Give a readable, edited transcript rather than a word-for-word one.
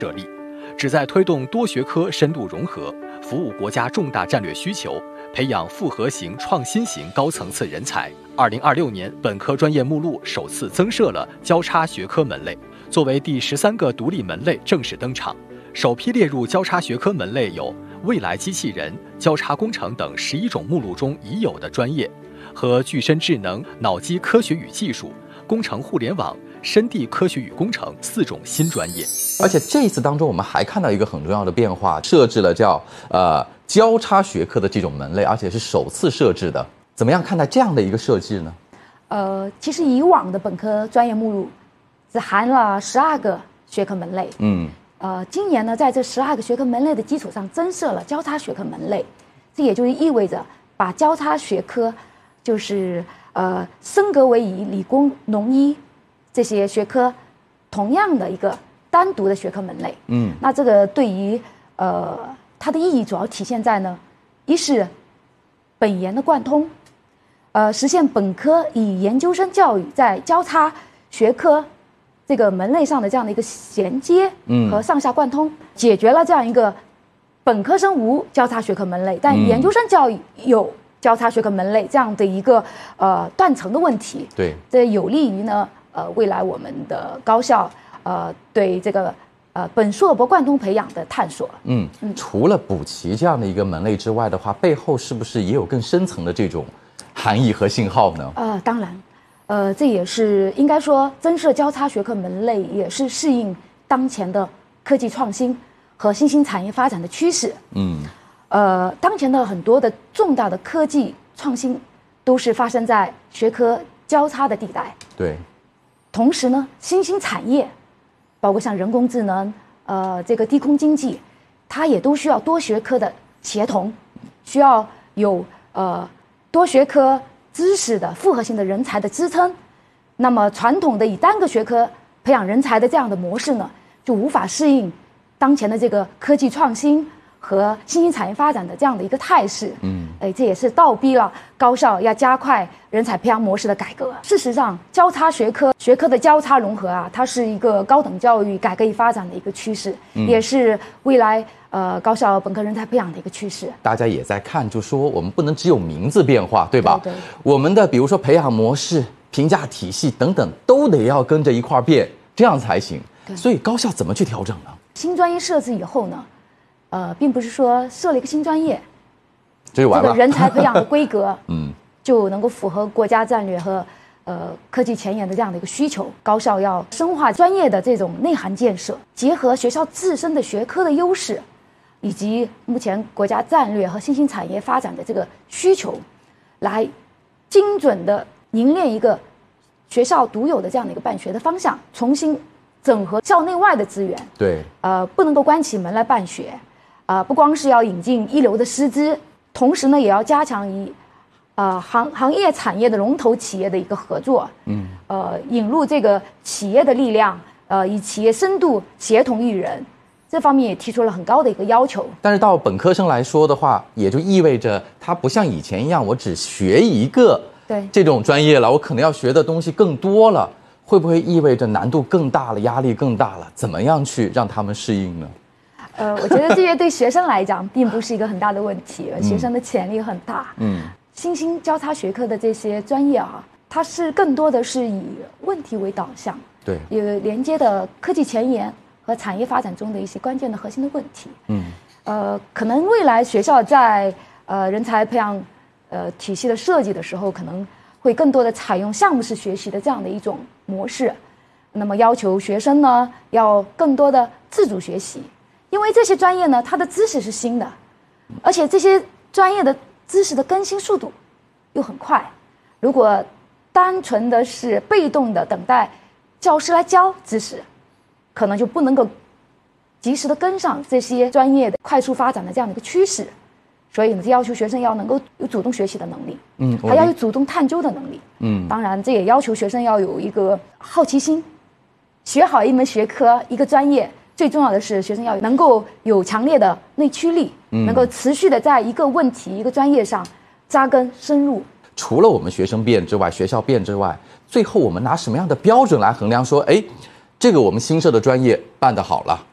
设立，旨在推动多学科深度融合，服务国家重大战略需求，培养复合型、创新型高层次人才。2026年，本科专业目录首次增设了交叉学科门类，作为第13个独立门类正式登场。首批列入交叉学科门类有未来机器人、交叉工程等11种目录中已有的专业，和具身智能、脑机科学与技术、工程互联网、深地科学与工程4种新专业。 而且这一次当中，我们还看到一个很重要的变化，设置了叫交叉学科的这种门类，而且是首次设置的。怎么样看待这样的一个设置呢？ 其实以往的本科专业目录只含了12个学科门类。今年呢，在这12个学科门类的基础上，增设了交叉学科门类，这也就意味着把交叉学科就是升格为以理工、农医这些学科同样的一个单独的学科门类。那这个对于它的意义主要体现在呢，一是本研的贯通，实现本科与研究生教育在交叉学科这个门类上的这样的一个衔接和上下贯通，解决了这样一个本科生无交叉学科门类，但研究生教育有交叉学科门类这样的一个断层的问题。 对， 这有利于呢未来我们的高校对这个本硕博贯通培养的探索。 除了补齐这样的一个门类之外的话，背后是不是也有更深层的这种含义和信号呢？ 当然。这也是应该说增设交叉学科门类，也是适应当前的科技创新和新兴产业发展的趋势。当前的很多的重大的科技创新都是发生在学科交叉的地带。 对。 同时呢，新兴产业，包括像人工智能、这个低空经济，它也都需要多学科的协同，需要有多学科知识的复合性的人才的支撑。那么传统的以单个学科培养人才的这样的模式呢，就无法适应当前的这个科技创新和新兴产业发展的这样的一个态势。这也是倒逼了高校要加快人才培养模式的改革。事实上，交叉学科的交叉融合它是一个高等教育改革与发展的一个趋势，也是未来高校本科人才培养的一个趋势。 大家也在看，就说我们不能只有名字变化，对吧？ 对。 我们的比如说培养模式、评价体系等等，都得要跟着一块变，这样才行。所以高校怎么去调整呢？ 新专业设置以后呢，并不是说设了一个新专业， 这就完了。 这个人才培养的规格，就能够符合国家战略和科技前沿的这样的一个需求。高校要深化专业的这种内涵建设，结合学校自身的学科的优势，以及目前国家战略和新兴产业发展的这个需求，来精准的凝练一个学校独有的这样的一个办学的方向，重新整合校内外的资源。 对， 不能够关起门来办学，不光是要引进一流的师资，同时呢，也要加强与行业产业的龙头企业的一个合作，引入这个企业的力量，以企业深度协同育人，这方面也提出了很高的一个要求。 但是到本科生来说的话，也就意味着他不像以前一样，我只学一个这种专业了，我可能要学的东西更多了，会不会意味着难度更大了，压力更大了？怎么样去让他们适应呢？ 我觉得这些对学生来讲并不是一个很大有问题，学生的潜力很大。新兴交叉学科的这些专业它是更多的是以问题为导向， 对， 有连接的科技前沿和产业发展中的一些关键的核心的问题。可能未来学校在人才培养体系的设计的时候，可能会更多的采用项目式学习的这样的一种模式，那么要求学生呢要更多的自主学习，因为这些专业呢它的知识是新的，而且这些专业的知识的更新速度又很快，如果单纯的是被动的等待教师来教知识，可能就不能够及时的跟上这些专业的快速发展的这样的一个趋势。所以呢，要求学生要能够有主动学习的能力，还要有主动探究的能力。当然这也要求学生要有一个好奇心，学好一门学科一个专业，最重要的是学生要能够有强烈的内驱力，能够持续的在一个问题一个专业上扎根深入。 除了我们学生变之外，学校变之外，最后我们拿什么样的标准来衡量说，这个我们新设的专业办得好了？